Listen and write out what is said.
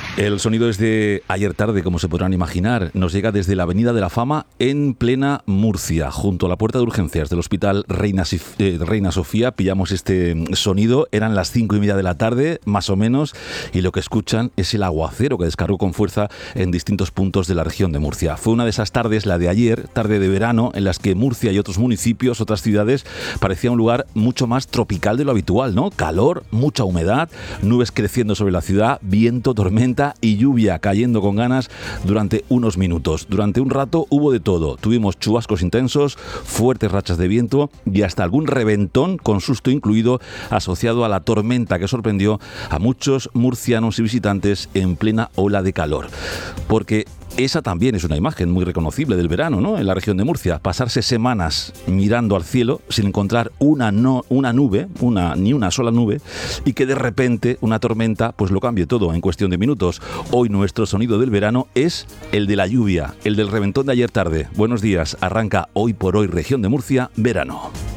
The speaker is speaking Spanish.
El sonido es de ayer tarde, como se podrán imaginar. Nos llega desde la Avenida de la Fama en plena Murcia, junto a la puerta de urgencias del Hospital Reina Sofía. Pillamos este sonido, eran las 5:30 de la tarde, más o menos, y lo que escuchan es el aguacero que descargó con fuerza en distintos puntos de la región de Murcia. Fue una de esas tardes, la de ayer, tarde de verano, en las que Murcia y otros municipios, otras ciudades, parecía un lugar mucho más tropical de lo habitual, ¿no? Calor, mucha humedad, nubes creciendo sobre la ciudad, viento, tormenta y lluvia cayendo con ganas durante unos minutos. Durante un rato hubo de todo. Tuvimos chubascos intensos, fuertes rachas de viento y hasta algún reventón con susto incluido asociado a la tormenta que sorprendió a muchos murcianos y visitantes en plena ola de calor. Porque esa también es una imagen muy reconocible del verano, ¿no? En la región de Murcia. Pasarse semanas mirando al cielo sin encontrar ni una sola nube, y que de repente una tormenta pues lo cambie todo en cuestión de minutos. Hoy nuestro sonido del verano es el de la lluvia, el del reventón de ayer tarde. Buenos días, arranca Hoy por Hoy Región de Murcia, verano.